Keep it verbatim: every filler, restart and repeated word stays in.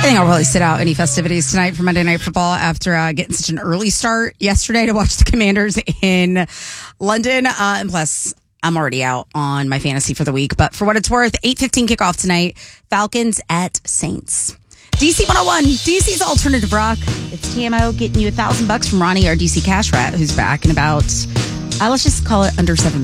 think I'll probably sit out any festivities tonight for Monday Night Football after uh, getting such an early start yesterday to watch the Commanders in London. Uh, and plus, I'm already out on my fantasy for the week. But for what it's worth, eight fifteen kickoff tonight, Falcons at Saints. D C one oh one, D C's Alternative Rock. It's T M O getting you a thousand bucks from Ronnie, our D C Cash Rat, who's back in about, uh, let's just call it under seven minutes.